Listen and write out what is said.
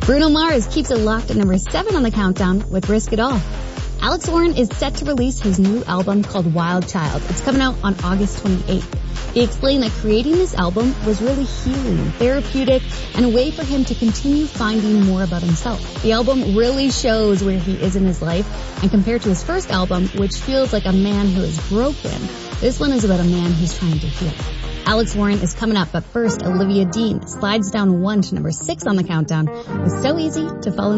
Bruno Mars keeps it locked at number 7 on the countdown with Risk It All. Alex Warren is set to release his new album called Wild Child. It's coming out on August 28th. He explained that creating this album was really healing, therapeutic, and a way for him to continue finding more about himself. The album really shows where he is in his life, and compared to his first album, which feels like a man who is broken, this one is about a man who's trying to heal. Alex Warren is coming up, but first, Olivia Dean slides down 1 to number 6 on the countdown with So Easy to Fall in